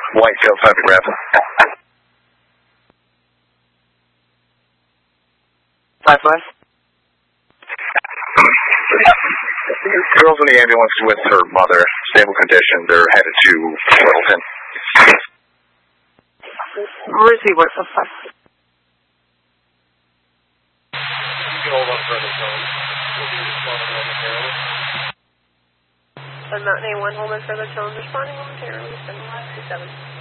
White Tail photograph. 5-5. Girls in the ambulance with her mother, stable condition. They're headed to Littleton. Receiver, 5. You can hold up for the phone. We'll be responding momentarily. Mountain A1, hold on for the tone, responding momentarily, 7-5-2-7.